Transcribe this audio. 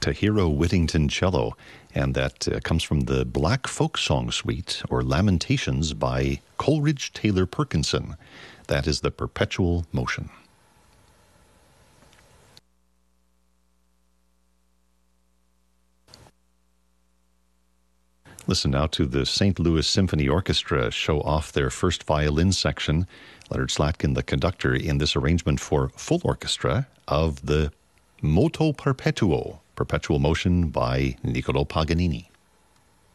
Tahiro Whittington cello, and that comes from the Black Folk Song Suite, or Lamentations, by Coleridge Taylor Perkinson. That is the Perpetual Motion. Listen now to the St. Louis Symphony Orchestra show off their first violin section. Leonard Slatkin, the conductor, in this arrangement for full orchestra of the Moto Perpetuo, Perpetual Motion by Niccolò Paganini.